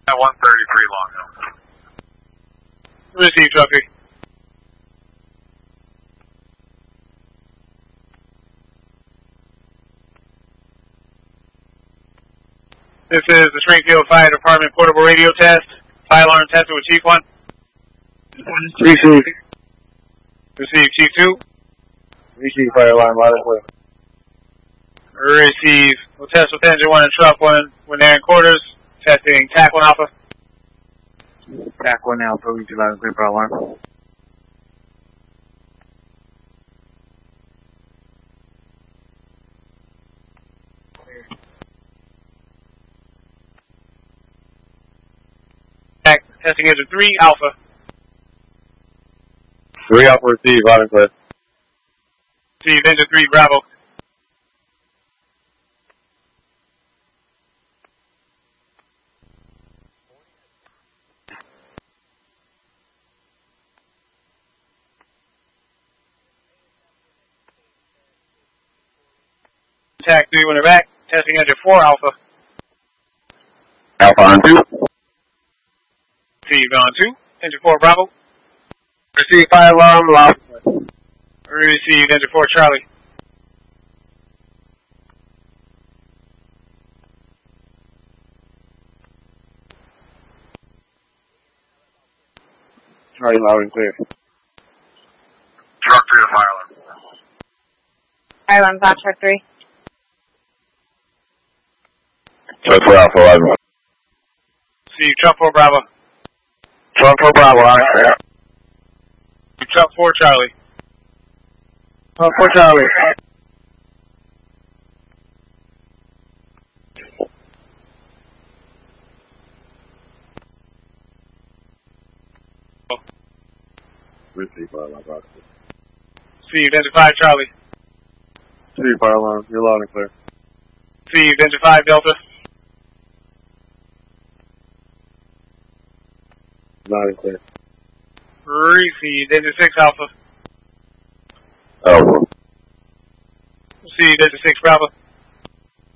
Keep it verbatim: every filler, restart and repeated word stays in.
At one thirty-three Long Hill. Receive, Trophy. This is the Springfield Fire Department portable radio test. Fire alarm tested with Chief one. Receive. Receive, Chief two. Receive fire alarm loud and clear. Receive. We'll test with engine one and truck one when they're in quarters. Testing T A C one Alpha. T A C one Alpha, receive loud and clear fire alarm. Testing engine three Alpha. three Alpha, receive loud and clear. Receive engine three Bravo. T A C three when they're back. Testing engine four Alpha. Alpha on two. Receive on two. Engine four Bravo. Receive fire alarm loud. Receive engine four Charlie. Charlie loud and clear. Truck three to fire alarm. Fire alarm's on truck three. Truck four Alpha loud and clear. Receive truck four Bravo. Truck four Bravo loud and clear. Truck four Charlie. Truck four Charlie. Receive fire alarm loud and clear. Receive engine five Charlie. Receive fire alarm, you're loud and clear. Receive engine five Delta. Loud and clear. Receive engine six Alpha. Alpha. Receive engine six Bravo.